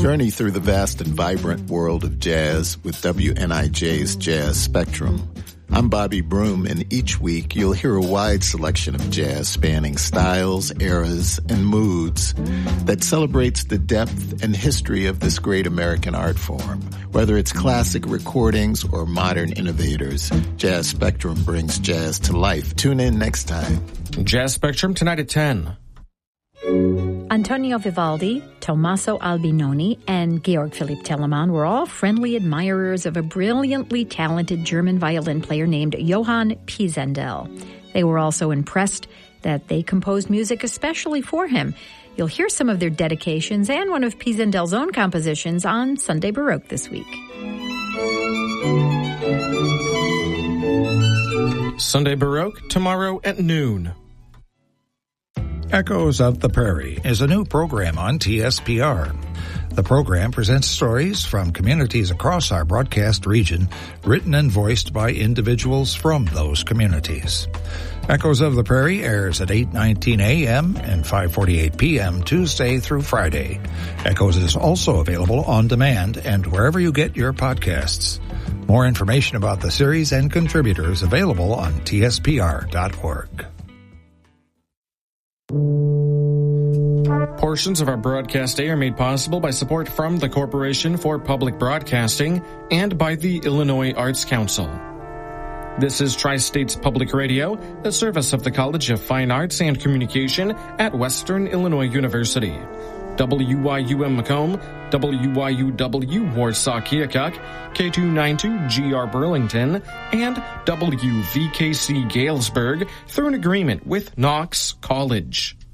Journey through the vast and vibrant world of jazz with WNIJ's Jazz Spectrum. I'm Bobby Broom, and each week you'll hear a wide selection of jazz spanning styles, eras, and moods that celebrates the depth and history of this great American art form. Whether it's classic recordings or modern innovators, Jazz Spectrum brings jazz to life. Tune in next time. Jazz Spectrum tonight at 10. Antonio Vivaldi, Tommaso Albinoni, and Georg Philipp Telemann were all friendly admirers of a brilliantly talented German violin player named Johann Pisendel. They were also impressed that they composed music especially for him. You'll hear some of their dedications and one of Pisendel's own compositions on Sunday Baroque this week. Sunday Baroque tomorrow at noon. Echoes of the Prairie is a new program on TSPR. The program presents stories from communities across our broadcast region, written and voiced by individuals from those communities. Echoes of the Prairie airs at 8:19 a.m. and 5:48 p.m. Tuesday through Friday. Echoes is also available on demand and wherever you get your podcasts. More information about the series and contributors available on tspr.org. Portions of our broadcast day are made possible by support from the Corporation for Public Broadcasting and by the Illinois Arts Council. This is Tri-States Public Radio, the service of the College of Fine Arts and Communication at Western Illinois University. WYUM Macomb, WYUW Warsaw Keokuk, K292GR Burlington, and WVKC Galesburg through an agreement with Knox College.